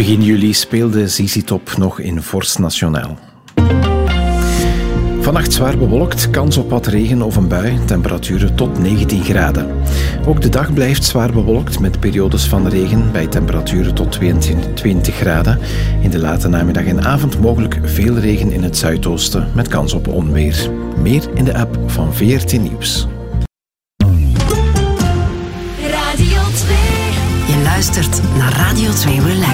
Begin juli speelde ZZ Top nog in Forst Nationaal. Vannacht zwaar bewolkt, kans op wat regen of een bui, temperaturen tot 19 graden. Ook de dag blijft zwaar bewolkt met periodes van regen bij temperaturen tot 22 graden. In de late namiddag en avond mogelijk veel regen in het zuidoosten met kans op onweer. Meer in de app van VRT Nieuws. Radio 2. Je luistert naar Radio 2 Relax.